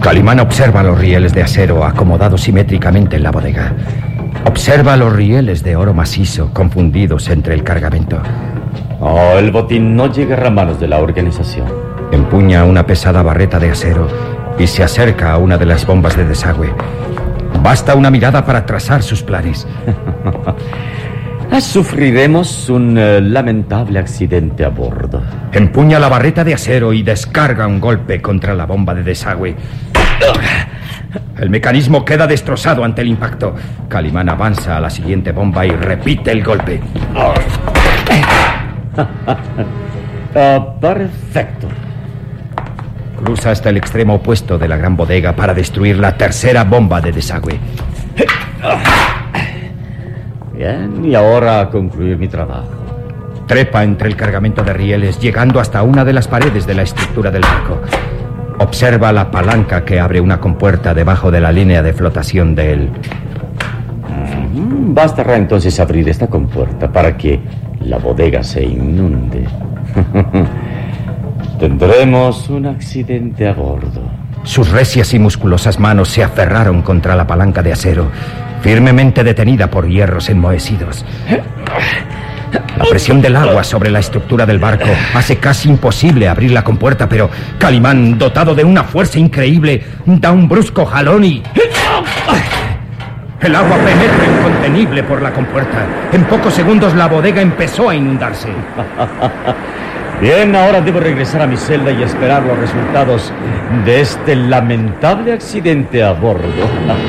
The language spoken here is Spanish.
Calimán observa los rieles de acero acomodados simétricamente en la bodega. Observa los rieles de oro macizo confundidos entre el cargamento. Oh, el botín no llega a manos de la organización. Empuña una pesada barreta de acero y se acerca a una de las bombas de desagüe. Basta una mirada para trazar sus planes. Sufriremos un lamentable accidente a bordo. Empuña la barreta de acero y descarga un golpe contra la bomba de desagüe. El mecanismo queda destrozado ante el impacto. Calimán avanza a la siguiente bomba y repite el golpe. Perfecto. Cruza hasta el extremo opuesto de la gran bodega para destruir la tercera bomba de desagüe. Bien, y ahora a concluir mi trabajo. Trepa entre el cargamento de rieles, llegando hasta una de las paredes de la estructura del barco. Observa la palanca que abre una compuerta debajo de la línea de flotación de él. Bastará entonces abrir esta compuerta para que la bodega se inunde. Tendremos un accidente a bordo. Sus recias y musculosas manos se aferraron contra la palanca de acero, firmemente detenida por hierros enmohecidos. La presión del agua sobre la estructura del barco hace casi imposible abrir la compuerta, pero Calimán, dotado de una fuerza increíble, da un brusco jalón y... El agua penetra incontenible por la compuerta. En pocos segundos la bodega empezó a inundarse. Bien, ahora debo regresar a mi celda y esperar los resultados de este lamentable accidente a bordo.